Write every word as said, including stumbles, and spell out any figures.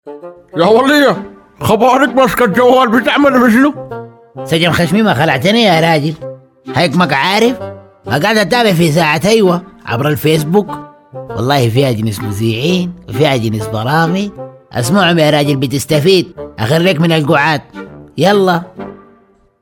يا ولية، خبارك ماسكة الجوال بتعمل بشنو؟ سجن خشمي ما خلعتني يا راجل، هيكمك عارف قاعد اتابع في ساعة ايوه عبر الفيسبوك، والله فيها جنس مذيعين وفيها جنس برامج، اسمعهم يا راجل بتستفيد، اخريك من القعاد. يلا